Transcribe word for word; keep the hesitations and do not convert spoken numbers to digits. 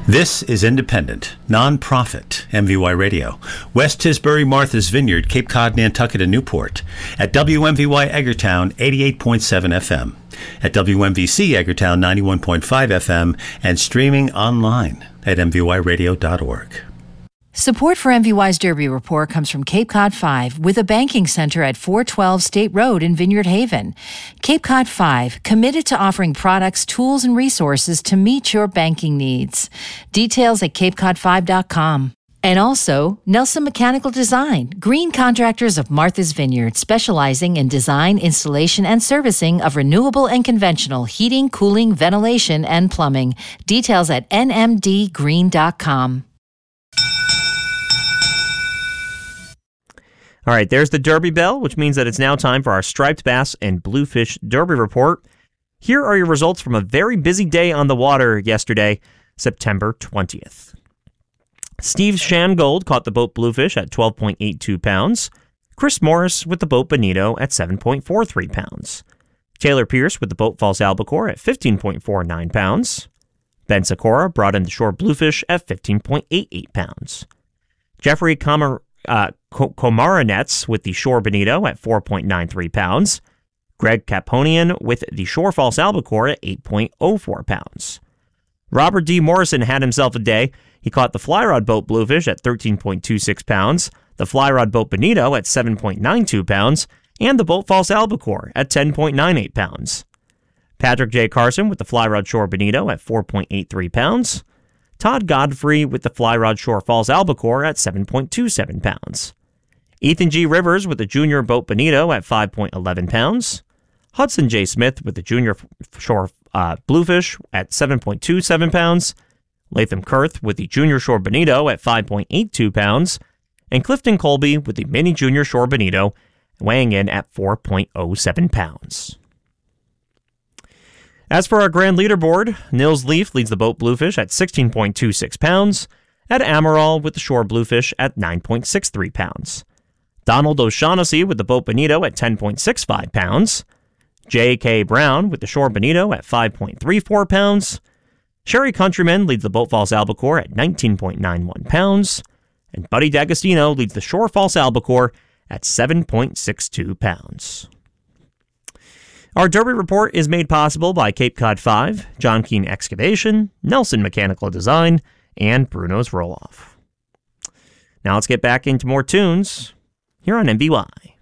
This is independent, non-profit M V Y Radio. West Tisbury, Martha's Vineyard, Cape Cod, Nantucket, and Newport. At W M V Y Eggertown, eighty-eight point seven F M. At W M V C Eggertown, ninety-one point five F M. And streaming online at m v y radio dot org. Support for M V Y's Derby Report comes from Cape Cod five, with a banking center at four twelve State Road in Vineyard Haven. Cape Cod five, committed to offering products, tools, and resources to meet your banking needs. Details at cape cod five dot com. And also, Nelson Mechanical Design, green contractors of Martha's Vineyard, specializing in design, installation, and servicing of renewable and conventional heating, cooling, ventilation, and plumbing. Details at n m d green dot com. All right, there's the Derby bell, which means that it's now time for our striped bass and bluefish Derby report. Here are your results from a very busy day on the water yesterday, September twentieth. Steve Shangold caught the boat Bluefish at twelve point eight two pounds. Chris Morris with the boat Bonito at seven point four three pounds. Taylor Pierce with the boat False Albacore at fifteen point four nine pounds. Ben Sikora brought in the shore Bluefish at fifteen point eight eight pounds. Jeffrey Kamar Uh, Komaranets with the Shore Bonito at four point nine three pounds. Greg Caponian with the Shore False Albacore at eight point oh four pounds. Robert D. Morrison had himself a day. He caught the fly rod boat Bluefish at thirteen point two six pounds, the fly rod boat Bonito at seven point nine two pounds, and the boat False Albacore at ten point nine eight pounds. Patrick J. Carson with the fly rod Shore Bonito at four point eight three pounds. Todd Godfrey with the fly rod Shore Falls Albacore at seven point two seven pounds. Ethan G. Rivers with the junior boat Bonito at five point one one pounds. Hudson J. Smith with the junior Shore uh, Bluefish at seven point two seven pounds. Latham Kurth with the junior Shore Bonito at five point eight two pounds. And Clifton Colby with the mini junior Shore Bonito weighing in at four point oh seven pounds. As for our grand leaderboard, Nils Leaf leads the boat Bluefish at sixteen point two six pounds, at Amaral with the shore Bluefish at nine point six three pounds, Donald O'Shaughnessy with the boat Bonito at ten point six five pounds, J K. Brown with the shore Bonito at five point three four pounds, Sherry Countryman leads the boat False Albacore at nineteen point nine one pounds, and Buddy D'Agostino leads the shore False Albacore at seven point six two pounds. Our Derby report is made possible by Cape Cod five, John Keane Excavation, Nelson Mechanical Design, and Bruno's Roll-Off. Now let's get back into more tunes here on M V Y.